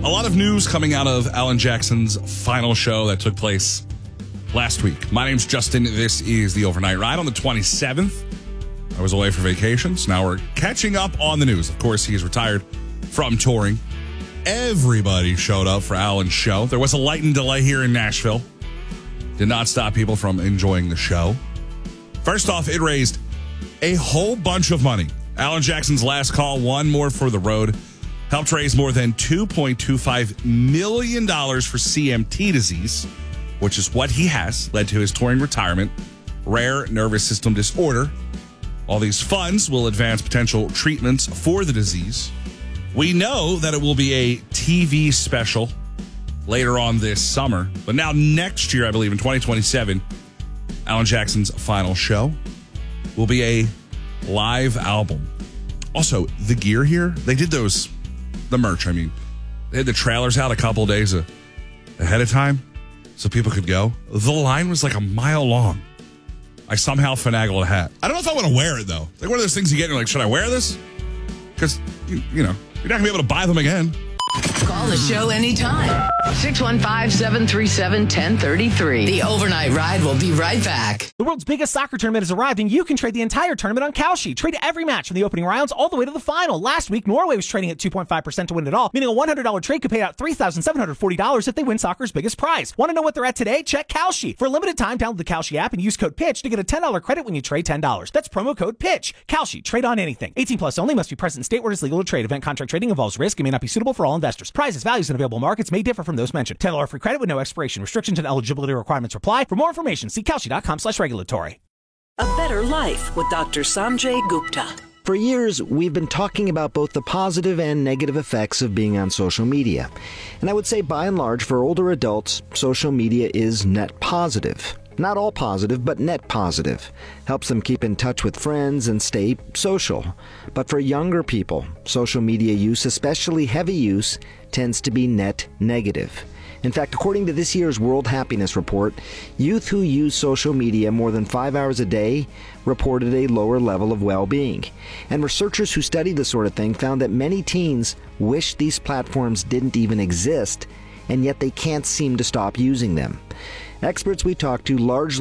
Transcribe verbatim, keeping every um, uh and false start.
A lot of news coming out of Alan Jackson's final show that took place last week. My name's Justin. This is the Overnight Ride on the twenty-seventh. I was away for vacations. Now we're catching up on the news. Of course, he's retired from touring. Everybody showed up for Alan's show. There was a lightened delay here in Nashville. Did not stop people from enjoying the show. First off, it raised a whole bunch of money. Alan Jackson's last call, One More for the Road, helped raise more than two point two five million dollars for C M T disease, which is what he has, led to his touring retirement, rare nervous system disorder. All these funds will advance potential treatments for the disease. We know that it will be a T V special later on this summer, but now next year, I believe in twenty twenty-seven, Alan Jackson's final show will be a live album. Also, the gear here, they did those, the merch, I mean, they had the trailers out a couple days a, ahead of time so people could go. The line was like a mile long. I somehow finagled a hat. I don't know if I want to wear it, though. Like one of those things you get and you're like, should I wear this? Because, you, you know, you're not going to be able to buy them again. Call the show anytime. six one five, seven three seven, one zero three three. The Overnight Ride will be right back. The world's biggest soccer tournament has arrived, and you can trade the entire tournament on Kalshi. Trade every match from the opening rounds all the way to the final. Last week, Norway was trading at two point five percent to win it all, meaning a one hundred dollars trade could pay out three thousand seven hundred forty dollars if they win soccer's biggest prize. Want to know what they're at today? Check Kalshi. For a limited time, download the Kalshi app and use code PITCH to get a ten dollars credit when you trade ten dollars. That's promo code PITCH. Kalshi. Trade on anything. eighteen plus only. Must be present in state where it is legal to trade. Event contract trading involves risk and may not be suitable for all investors. Prizes, values, and available markets may differ from those mentioned. ten dollars free credit with no expiration. Restrictions and eligibility requirements apply. For more information, see Kalshi.com slash regulatory. A Better Life with Doctor Sanjay Gupta. For years, we've been talking about both the positive and negative effects of being on social media. And I would say, by and large, for older adults, social media is net positive. Not all positive, but net positive. Helps them keep in touch with friends and stay social. But for younger people, social media use, especially heavy use, tends to be net negative. In fact, according to this year's World Happiness Report, youth who use social media more than five hours a day reported a lower level of well-being. And researchers who study this sort of thing found that many teens wish these platforms didn't even exist, and yet they can't seem to stop using them. Experts we talked to largely